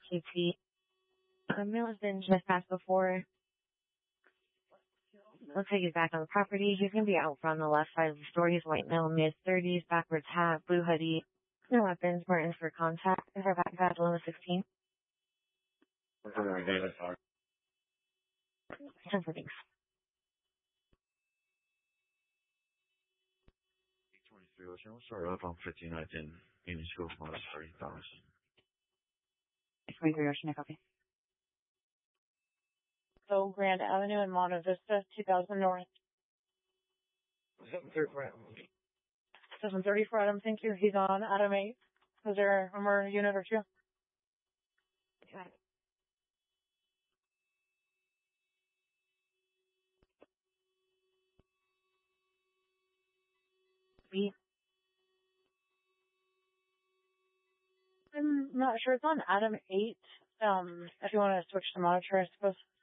QT. Male has been trespassed before. Looks like he's back on the property. He's going to be out front on the left side of the store. He's white male, mid-30s, backwards hat, blue hoodie. No weapons. We're in for contact. Is our back at Lima 16? Central, thanks. 23, we'll start up on 15 I in Union School from last 30,000. 23 Ocean, copy. So Grand Avenue and Monte Vista, 2000 North. 730 for Adam, thank you. He's on Adam 8. Is there a more unit or two? B. I'm not sure. It's on Adam 8. If you want to switch to monitor, I suppose.